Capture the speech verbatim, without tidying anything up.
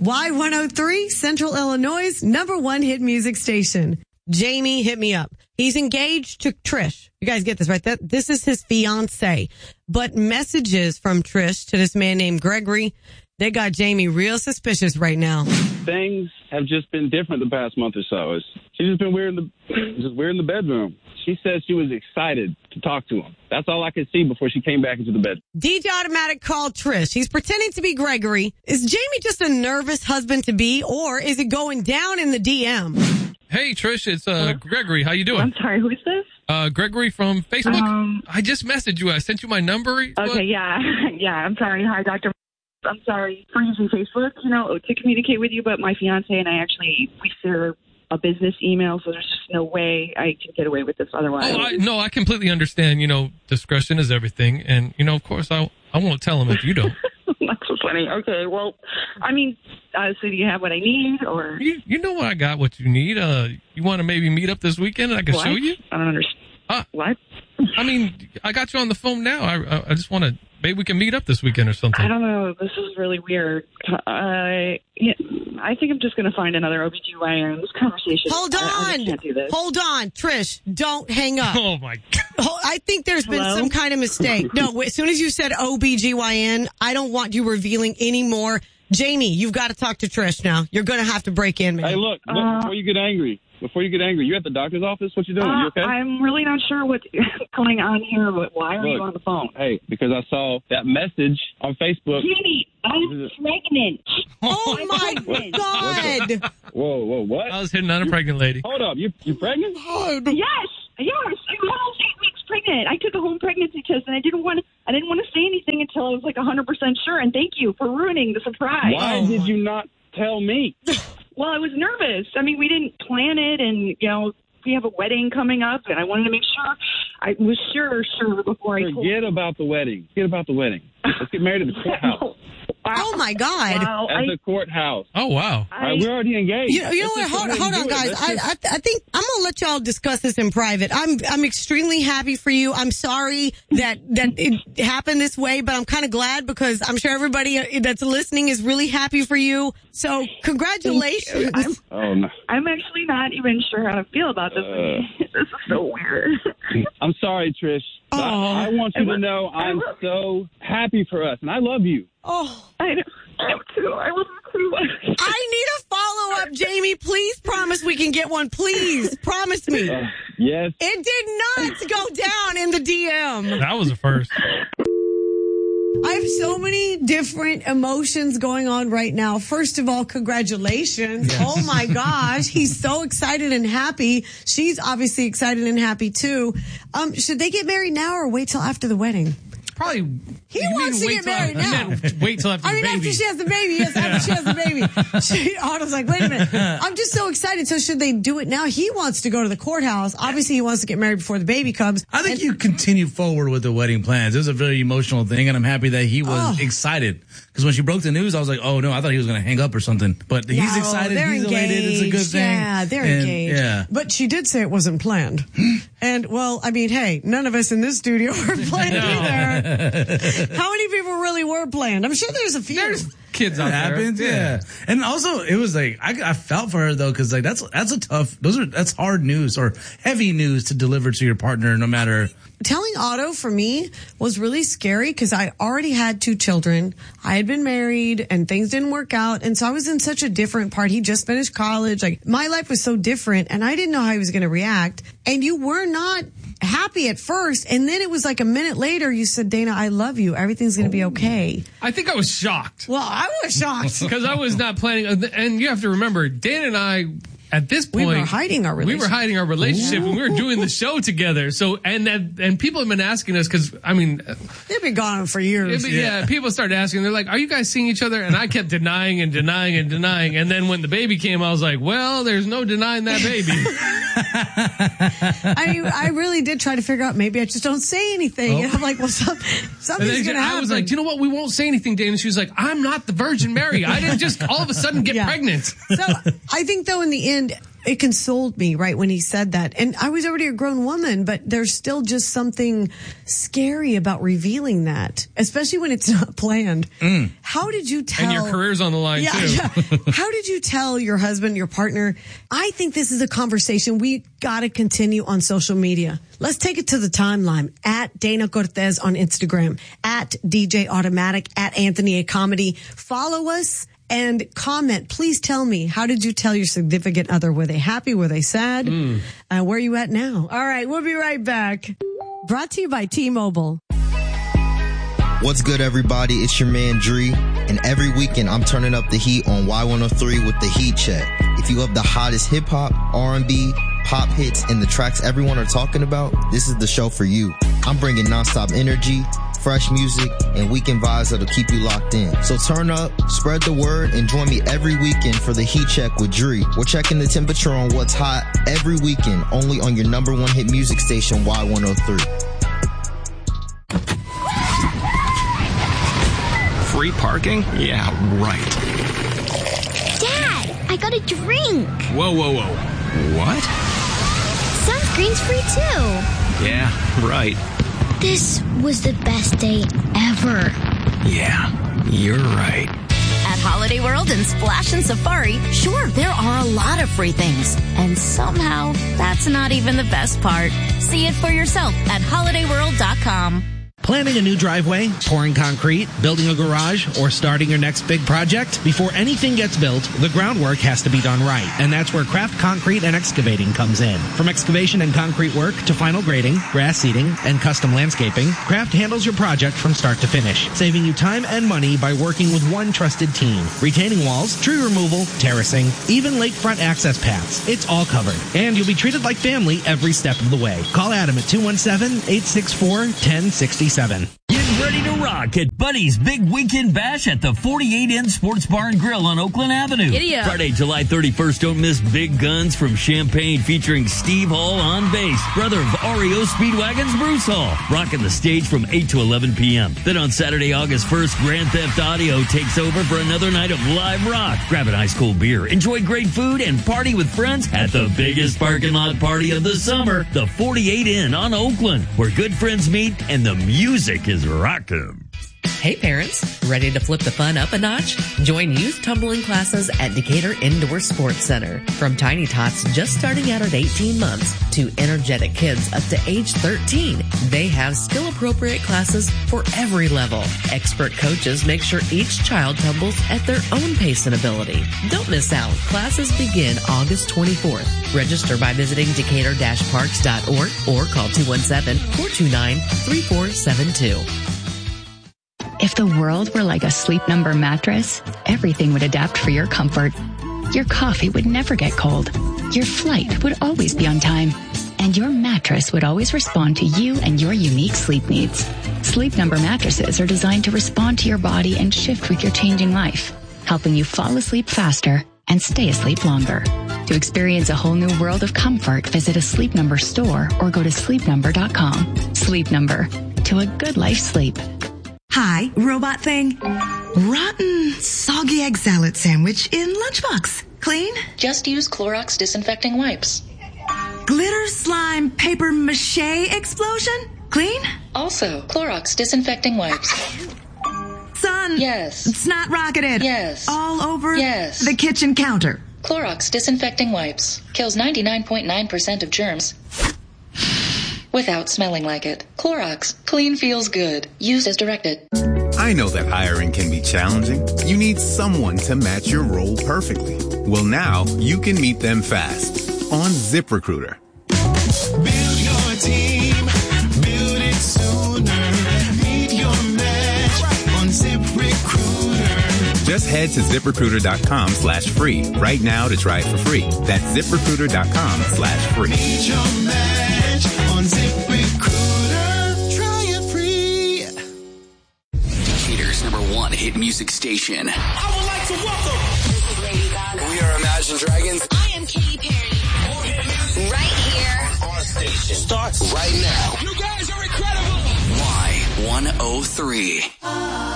Y one oh three, Central Illinois' number one hit music station. Jamie hit me up. He's engaged to Trish. You guys get this, right? That this is his fiance. But messages from Trish to this man named Gregory, they got Jamie real suspicious right now. Things have just been different the past month or so. It's, she's just been weird in the just weird in the bedroom. She said she was excited to talk to him. That's all I could see before she came back into the bed. D J Automatic called Trish. He's pretending to be Gregory. Is Jamie just a nervous husband-to-be, or is it going down in the D M? Hey, Trish, it's uh, Gregory. How you doing? I'm sorry, who's this? Uh, Gregory from Facebook. Um, I just messaged you. I sent you my number. Okay, What? yeah. Yeah, I'm sorry. Hi, Doctor I'm sorry for using Facebook, you know, to communicate with you, but my fiance and I actually, we share a business email, so there's just no way I can get away with this otherwise. Oh, I, no, I completely understand. You know, discretion is everything. And, you know, of course, I, I won't tell him if you don't. That's so funny. Okay, well, I mean, uh, so do you have what I need, or? You, you know what I got what you need. Uh, you want to maybe meet up this weekend and I can What? show you? I don't understand. Uh, What? I mean, I got you on the phone now. I, I, I just want to, maybe we can meet up this weekend or something. I don't know. This is really weird. I, yeah, I think I'm just going to find another O B G Y N. This conversation. Hold I, I on. just can't do this. Hold on. Trish, don't hang up. Oh, my God. Ho- I think there's been Hello? some kind of mistake. No, as soon as you said O B G Y N, I don't want you revealing any more. Jamie, you've got to talk to Trish now. You're going to have to break in, man. Hey, look, look Uh, before you get angry, before you get angry, you at the doctor's office? What you doing? Uh, you okay? I'm really not sure what's going on here, but why are Look. you on the phone? Hey, because I saw that message on Facebook. Jamie, I'm pregnant. Oh, my pregnant. God. Whoa, whoa, what? I was hitting on a pregnant lady. Hold up, you you pregnant? Yes, yes. I'm almost eight weeks pregnant. I took a home pregnancy test, and I didn't want to. I didn't want to say anything until I was like one hundred percent sure. And thank you for ruining the surprise. Why did you not tell me? Well, I was nervous. I mean, we didn't plan it, and you know, we have a wedding coming up, and I wanted to make sure. I was sure, sure before I told. Forget about the wedding. Forget about the wedding. Let's get married at the courthouse. Oh, my God. Wow, At I, the courthouse. Oh, wow. All right, we're already engaged. You know, you know Let's what? just Hold, go ahead hold on, and do it. guys. Let's I, just- I, I think I'm gonna let y'all discuss this in private. I'm, I'm extremely happy for you. I'm sorry that that it happened this way, but I'm kind of glad because I'm sure everybody that's listening is really happy for you. So, congratulations. I'm, Oh, no. I'm actually not even sure how to feel about this. Uh. this is so weird. I'm sorry, Trish. but I, I want you to know I'm so happy for us, and I love you. Oh, I know, I know too. I love you too. I need a follow up, Jamie. Please promise we can get one. Please promise me. Uh, yes. It did not go down in the D M. That was a first. I have so many different emotions going on right now. First of all, congratulations. Yes. Oh my gosh. He's so excited and happy. She's obviously excited and happy too. Um, should they get married now or wait till after the wedding? Probably. He wants to get married now. Wait till after I mean, the baby. after she has the baby. Yes, after she has the baby. She, Otto's like, wait a minute. I'm just so excited. So should they do it now? He wants to go to the courthouse. Obviously, he wants to get married before the baby comes. I think and, you continue forward with the wedding plans. It was a very emotional thing, and I'm happy that he was Oh. excited. Because when she broke the news, I was like, oh, no, I thought he was going to hang up or something. But he's No, excited. they're He's elated. It's a good engaged. thing. Yeah, they're And, engaged. Yeah. But she did say it wasn't planned. And, well, I mean, hey, none of us in this studio were planned either. How many people really were planned? I'm sure there's a few. There's kids out It there. happens, yeah. And also, it was like I, I felt for her though, because like that's that's a tough. Those are that's hard news or heavy news to deliver to your partner, no matter. Telling Otto for me was really scary because I already had two children. I had been married and things didn't work out. And so I was in such a different part. He just finished college. Like my life was so different and I didn't know how he was going to react. And you were not happy at first. And then it was like a minute later, you said, Dana, I love you. Everything's going to be okay. I think I was shocked. Well, I was shocked. Because I was not planning. And you have to remember, Dan and I, at this point, We were hiding our We relationship. were hiding our relationship, and we were doing the show together. So, and that, and people have been asking us because, I mean, They've been gone for years. it- yeah. people started asking. They're like, "Are you guys seeing each other?" And I kept denying and denying and denying. And then when the baby came, I was like, "Well, there's no denying that baby." I mean, I really did try to figure out maybe I just don't say anything. Oh. And I'm like, well, some, And something's then going to happen. I was like, "Do you know what? We won't say anything, Dana." She was like, "I'm not the Virgin Mary. I didn't just all of a sudden get Yeah. pregnant." So I think though in the end, it consoled me right when he said that. And I was already a grown woman, but there's still just something scary about revealing that, especially when it's not planned. Mm. How did you tell? And your career's on the line, yeah, too. Yeah. How did you tell your husband, your partner? I think this is a conversation we got to continue on social media. Let's take it to the timeline. At Dana Cortez on Instagram, at D J Automatic, at Anthony A Comedy. Follow us and comment. Please tell me, how did you tell your significant other? Were they happy? Were they sad? Mm. Uh, where are you at now? All right, we'll be right back. Brought to you by T-Mobile. What's good, everybody? It's your man, Dree. And every weekend, I'm turning up the heat on Y one oh three with the Heat Check. If you love the hottest hip-hop, R and B, pop hits, and the tracks everyone are talking about, this is the show for you. I'm bringing nonstop energy, fresh music, and weekend vibes that'll keep you locked in. So turn up, spread the word, and join me every weekend for the Heat Check with Dree. We're checking the temperature on what's hot every weekend, only on your number one hit music station, Y one oh three. Free parking? Yeah, right. Dad, I got a drink. Whoa, whoa, whoa. What? Sunscreen's free too. Yeah, right. This was the best day ever. Yeah, you're right. At Holiday World and Splash and Safari, sure, there are a lot of free things. And somehow, that's not even the best part. See it for yourself at holiday world dot com. Planning a new driveway, pouring concrete, building a garage, or starting your next big project? Before anything gets built, the groundwork has to be done right. And that's where Craft Concrete and Excavating comes in. From excavation and concrete work to final grading, grass seeding, and custom landscaping, Craft handles your project from start to finish, saving you time and money by working with one trusted team. Retaining walls, tree removal, terracing, even lakefront access paths. It's all covered. And you'll be treated like family every step of the way. Call Adam at two one seven, eight six four, one zero six seven. Get ready to rock at Buddy's Big Weekend Bash at the forty-eight Inn Sports Bar and Grill on Oakland Avenue. Giddy up. Friday, July thirty-first, don't miss Big Guns from Champaign featuring Steve Hall on bass, brother of R E O Speedwagon's Bruce Hall, rocking the stage from eight to eleven p.m. Then on Saturday, August first, Grand Theft Audio takes over for another night of live rock. Grab an ice cold beer, enjoy great food, and party with friends at the biggest parking lot party of the summer, the forty-eight Inn on Oakland, where good friends meet and the music is rockin'. Hey parents, ready to flip the fun up a notch? Join youth tumbling classes at Decatur Indoor Sports Center. From tiny tots just starting out at eighteen months to energetic kids up to age thirteen, they have skill-appropriate classes for every level. Expert coaches make sure each child tumbles at their own pace and ability. Don't miss out. Classes begin August twenty-fourth. Register by visiting decatur dash parks dot org or call two one seven, four two nine, three four seven two. If the world were like a Sleep Number mattress, everything would adapt for your comfort. Your coffee would never get cold. Your flight would always be on time. And your mattress would always respond to you and your unique sleep needs. Sleep Number mattresses are designed to respond to your body and shift with your changing life, helping you fall asleep faster and stay asleep longer. To experience a whole new world of comfort, visit a Sleep Number store or go to sleep number dot com. Sleep Number. To a good life sleep. Hi, robot thing. Rotten, soggy egg salad sandwich in lunchbox. Clean? Just use Clorox disinfecting wipes. Glitter slime paper mache explosion? Clean? Also, Clorox disinfecting wipes. Son. Yes. Snot rocketed. Yes. All over yes. the kitchen counter. Clorox disinfecting wipes. Kills ninety-nine point nine percent of germs without smelling like it. Clorox. Clean feels good. Used as directed. I know that hiring can be challenging. You need someone to match your role perfectly. Well, now you can meet them fast on ZipRecruiter. Build your team. Build it sooner. Meet your match on ZipRecruiter. Just head to ZipRecruiter.com slash free right now to try it for free. That's ZipRecruiter.com slash free. Meet your match on ZipRecruiter. Try it free. Decatur's number one hit music station. I would like to welcome. This is Lady Gaga. We are Imagine Dragons. I am Katy Perry. Right here. Our station starts right now. You guys are incredible. Y one oh three.